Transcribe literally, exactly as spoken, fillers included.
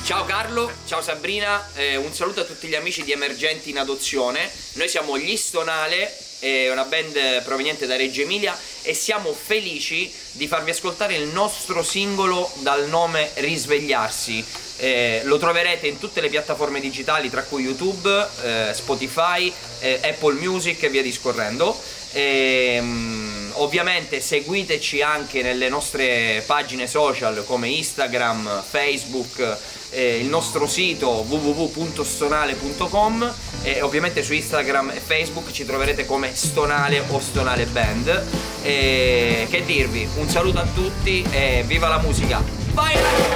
Ciao Carlo, ciao Sabrina, eh, un saluto a tutti gli amici di Emergenti in Adozione. Noi siamo gli Stonale, è una band proveniente da Reggio Emilia e siamo felici di farvi ascoltare il nostro singolo dal nome Risvegliarsi. Eh, lo troverete in tutte le piattaforme digitali, tra cui YouTube, eh, Spotify, eh, Apple Music e via discorrendo. E, um, ovviamente seguiteci anche nelle nostre pagine social come Instagram, Facebook, eh, il nostro sito w w w punto stonale punto com e ovviamente su Instagram e Facebook ci troverete come Stonale o Stonale Band. E che dirvi, un saluto a tutti e viva la musica! Vai!